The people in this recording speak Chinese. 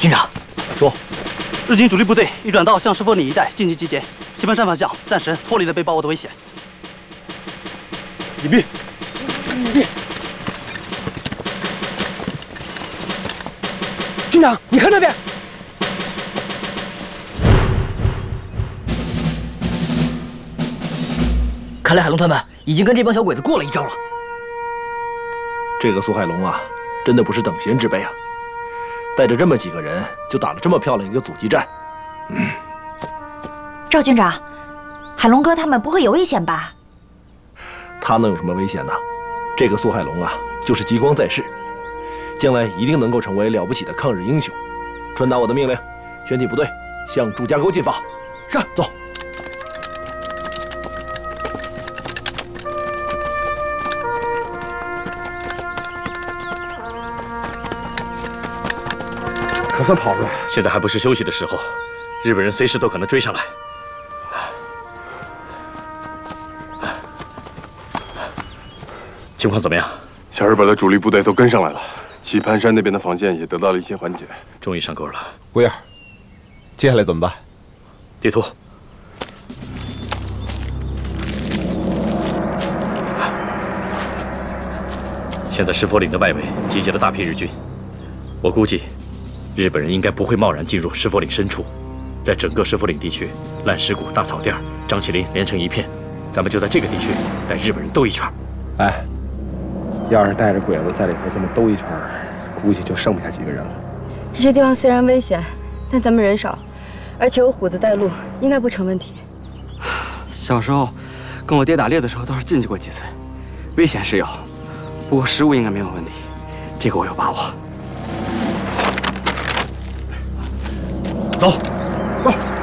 军长， 说， 日军主力部队已转到向石佛岭一带进行集结，棋盘山方向暂时脱离了被包围的危险。 隐蔽，隐蔽。军长，你看那边。 看来海龙他们已经跟这帮小鬼子过了一招了。 这个苏海龙啊，真的不是等闲之辈啊！带着这么几个人，就打了这么漂亮一个阻击战。 赵军长，海龙哥他们不会有危险吧？ 他能有什么危险呢？这个苏海龙啊，就是激光在世，将来一定能够成为了不起的抗日英雄。传达我的命令，全体部队向朱家沟进发。是，走。 可算跑出来！ 现在还不是休息的时候，日本人随时都可能追上来。情况怎么样？ 小日本的主力部队都跟上来了，棋盘山那边的防线也得到了一些缓解。 终于上钩了。 威尔，接下来怎么办？ 地图。现在石佛岭的外围集结了大批日军，我估计。 日本人应该不会贸然进入石佛岭深处，在整个石佛岭地区，烂石谷、大草甸、张起林连成一片，咱们就在这个地区带日本人兜一圈。 哎，要是带着鬼子在里头这么兜一圈，估计就剩不下几个人了。 这些地方虽然危险，但咱们人少，而且有虎子带路，应该不成问题。 小时候跟我爹打猎的时候倒是进去过几次，危险是有，不过食物应该没有问题，这个我有把握。 走， 走。